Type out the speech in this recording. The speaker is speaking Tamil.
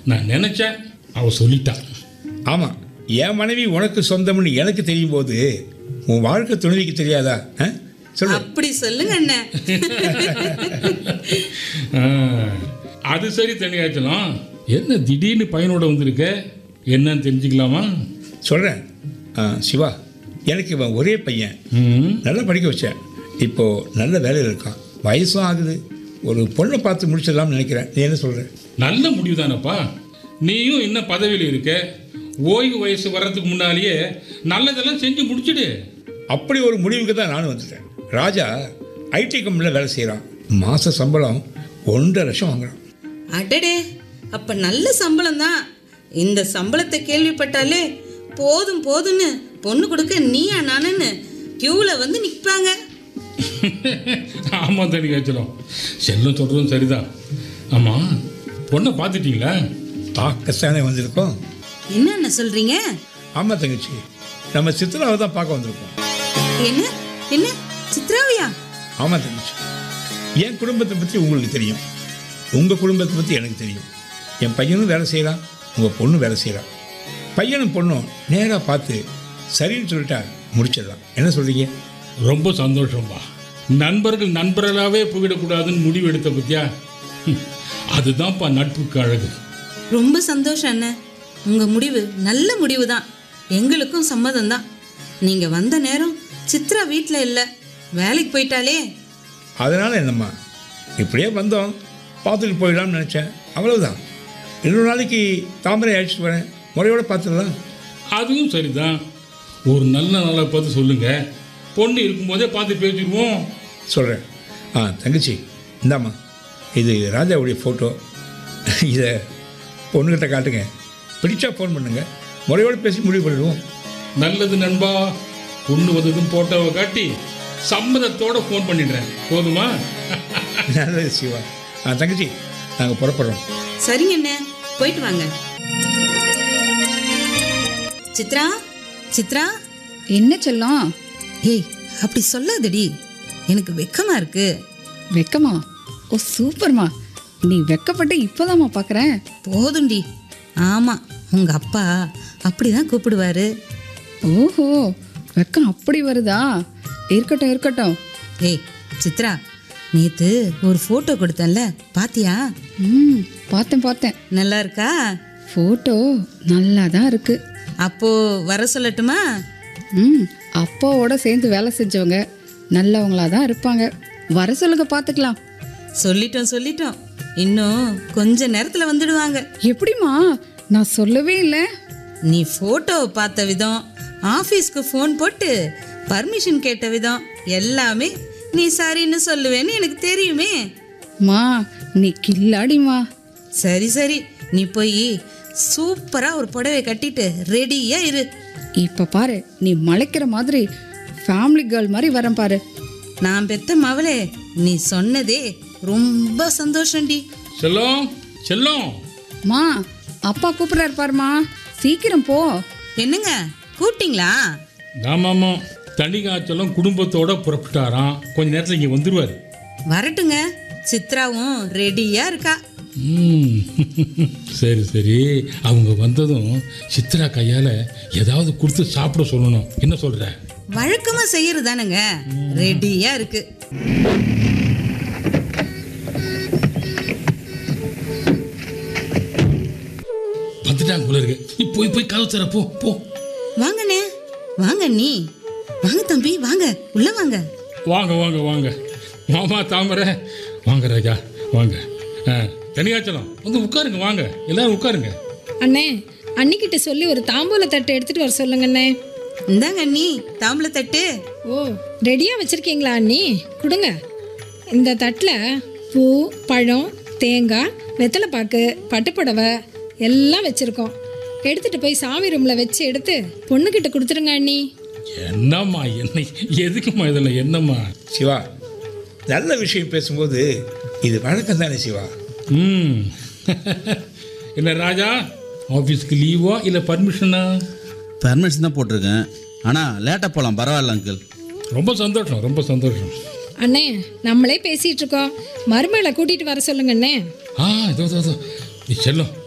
நான் நினச்சேன், அவள் சொல்லிட்டான். ஆமாம், என் மனைவி உனக்கு சொந்தம்னு எனக்கு தெரியும் போது உன் வாழ்க்கை துணைவிக்கு தெரியாதா? சொல்லு. அப்படி சொல்லுங்க அண்ணன். அது சரி தனியாச்சலாம். என்ன திடீர்னு பையனோட வந்திருக்க? என்னன்னு தெரிஞ்சுக்கலாமா? சொல்கிறேன். சிவா, எனக்கு இவன் ஒரே பையன். நல்லா படிக்க வச்சேன். இப்போது நல்ல வேலையில் இருக்கான். வயசும் ஆகுது. ஒரு பொண்ணை பார்த்து முடிச்சிடலாம்னு நினைக்கிறேன். நீ என்ன சொல்கிற? நல்ல முடிவு தானப்பா. நீயும் இன்னும் பதவியில் இருக்க. ஓய்வு வயசு வர்றதுக்கு முன்னாலேயே நல்லதெல்லாம் செஞ்சு முடிச்சுடு. அப்படி ஒரு முடிவுக்கு தான் நானும் வந்துட்டேன். ராஜா ஐடி கம்பெனியில் வேலை செய்கிறான். மாத சம்பளம் 1.5 லட்சம் வாங்குறான். அடடே, அப்ப நல்ல சம்பளம் தான். இந்த சம்பளத்தை கேள்விப்பட்டாலே போதும் போதும்னு பொண்ணு கொடுக்க நீயா நானுன்னு கியூவில் வந்து நிற்பாங்க. ஆமாம் தனியாச்சலம், செல்லம் சொல்கிறதும் சரிதான். ஆமாம், பொண்ணை பார்த்துட்டீங்களா? பார்க்கத்தானே வந்திருக்கோம். என்னென்ன சொல்றீங்க? ஆமாம் தங்கச்சி, நம்ம சித்ராவை தான் பார்க்க வந்திருக்கோம். என்ன என்ன சித்ராவையா? ஆமாம் தங்கச்சி, என் குடும்பத்தை பற்றி உங்களுக்கு தெரியும், உங்கள் குடும்பத்தை பற்றி எனக்கு தெரியும். என் பையனும் வேலை செய்கிறான், உங்கள் பொண்ணும் வேலை செய்கிறான். பையனும் பொண்ணும் நேராக பார்த்து சரின்னு சொல்லிட்டா முடிச்சிடலாம். என்ன சொல்கிறீங்க? ரொம்ப சந்தோஷம்பா. நண்பர்கள் நண்பர்களாகவே போயிடக்கூடாதுன்னு முடிவு எடுத்த பத்தியா? அதுதான்ப்பா நட்புக்கு அழகு. ரொம்ப சந்தோஷம் அண்ணன். உங்க முடிவு நல்ல முடிவு தான். எங்களுக்கும் சம்மதம் தான். நீங்க வந்த நேரம் சித்ரா வீட்டில் இல்லை, வேலைக்கு போயிட்டாலே. அதனால் என்னம்மா, இப்படியே வந்தோம், பார்த்துட்டு போயிடலாம்னு நினச்சேன். அவ்வளவுதான். 2 நாளைக்கு தாமரை அழைச்சிட்டு வரேன், முறையோடு பார்த்துடலாம். அதுவும் சரிதான். ஒரு நல்ல நாளை பார்த்து சொல்லுங்க. பொண்ணு இருக்கும்போதே பார்த்து பேசிடுவோம். சொல்கிறேன். தங்கச்சி, இந்தாம்மா, இது ராஜாவுடைய ஃபோட்டோ. இதை பொண்ணுக்கிட்ட காட்டுங்க. பிடிச்சா ஃபோன் பண்ணுங்க, முறையோடு பேசி முடிவு பண்ணிடுவோம். நல்லது நண்பா. பொண்ணு வந்ததும் போட்டோவை காட்டி சம்மதத்தோடு ஃபோன் பண்ணிடுறேன். போதுமா? நல்லது சிவா. தங்கச்சி, நாங்கள் புறப்படுறோம். சரிங்க அண்ணே, போயிட்டு வாங்க. சித்ரா, சித்ரா. என்ன செல்லம்? ஏய், அப்படி சொல்லாதடி, எனக்கு வெக்கமா இருக்கு. வெக்கமா? ஓ சூப்பர்மா, நீ வெக்கப்பட்டு இப்போதாம்மா பார்க்குறேன். போதும்டி. ஆமா, உங்க அப்பா அப்படிதான் கூப்பிடுவாரு. ஓஹோ, வெக்கம் அப்படி வருதா? இருக்கட்டும் இருக்கட்டும். ஏய் சித்ரா, நேத்து ஒரு போட்டோ கொடுத்தேன்ல, பாத்தியா? பார்த்தேன். நல்லா இருக்கா? ஃபோட்டோ நல்லா தான் இருக்கு. அப்போ வர சொல்லட்டுமா? அப்பாவோட சேர்ந்து வேலை செஞ்சவங்க நல்லவங்களா தான் இருப்பாங்க. வர சொல்லுங்க, பார்த்துக்கலாம். சொல்லிட்டோம். இன்னும் கொஞ்ச நேரத்தில் வந்துடுவாங்க. எப்படிமா? நான் சொல்லவே இல்லை. நீ ஃபோட்டோவை பார்த்த விதம், ஆஃபீஸ்க்கு ஃபோன் போட்டு பர்மிஷன் கேட்ட விதம் எல்லாமே நீ சரின்னு சொல்லுவேன்னு எனக்கு தெரியுமே. மா, நீ கில்லாடிமா. சரி, நீ போய் சூப்பரா ஒரு புடவை கட்டிட்டு ரெடியா இரு. இப்ப பாரு, நீ மலைக்கிற மாதிரி ஃபேமிலி கேர்ள் மாதிரி வரேன் பாரு. நான் பெத்த மவளே, நீ சொன்னதே ரொம்ப சந்தோஷம்டி. செல்லம். மா, அப்பா கூப்பிடுறாரு பாருமா, சீக்கிரம் போ. என்னங்க கூப்பிட்டீங்களா? ஆமாமா, தனிகாச்சலம் குடும்பத்தோட புறப்பட்டாராம். கொஞ்ச நேரத்தில் இங்கே வந்துடுவார். வரட்டுங்க, சித்ராவும் ரெடியா இருக்கா. சரி, அவங்க வந்ததும் சித்ரா கையால ஏதாவது கொடுத்து சாப்பிட சொல்லணும். என்ன சொல்ற? வழக்கமா செய்யறது தானங்க, ரெடியா இருக்கு. வந்துட்டாங்க போல இருக்கு. நீ போய் கதவு தர போ. வாங்கண்ணே, வாங்க. நீ வாங்க தம்பி, வாங்க உள்ள வாங்க. வாங்க மாமா தாமரை, வாங்க ராஜா, வாங்க. தனியாச்சலம் வந்து உட்காருங்க, வாங்க எல்லாரும் உட்காருங்க. அண்ணே, அன்னிக்கிட்ட சொல்லி ஒரு தாம்பூல தட்டு எடுத்துட்டு வர சொல்லுங்க அண்ணே. இந்தாங்க அண்ணி, தாம்பூல தட்டு. ஓ, ரெடியா வச்சிருக்கீங்களா அண்ணி? கொடுங்க. இந்த தட்டில் பூ, பழம், தேங்காய், வெத்தலைப்பாக்கு, பட்டுப்புடவை எல்லாம் வச்சிருக்கோம். எடுத்துட்டு போய் சாமி ரூம்ல வச்சு எடுத்து பொண்ணுகிட்ட கொடுத்துருங்க அண்ணி. என்னம்மா, என்ன எதுக்குமா இதெல்லாம்? என்னம்மா சிவா, நல்ல விஷயம் பேசும்போது இது வழக்கம் தானே சிவா? என்ன ராஜா, ஆஃபீஸ்க்கு லீவா இல்லை பர்மிஷனா? பர்மிஷன் தான் போட்டிருக்கேன், ஆனால் லேட்டாக போகலாம், பரவாயில்ல அங்கிள். ரொம்ப சந்தோஷம். அண்ணே, நம்மளே பேசிட்டு இருக்கோம், மருமகளை கூட்டிட்டு வர சொல்லுங்க அண்ணே. இதோ நீ செல்லும்,